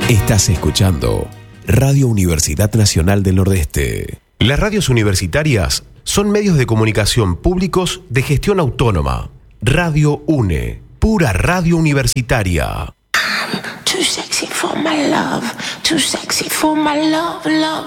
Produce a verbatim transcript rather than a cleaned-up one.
Estás escuchando Radio Universidad Nacional del Nordeste. Las radios universitarias son medios de comunicación públicos de gestión autónoma. Radio UNE, pura radio universitaria. I'm too sexy for my love, too sexy for my love, love.